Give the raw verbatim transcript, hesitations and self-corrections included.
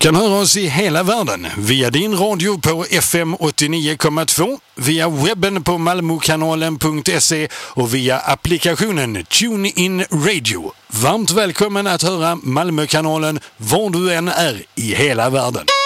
kan höra oss i hela världen via din radio på F M åttionio komma två, via webben på malmokanalen punkt se och via applikationen TuneIn Radio. Varmt välkommen att höra Malmökanalen var du än är i hela världen.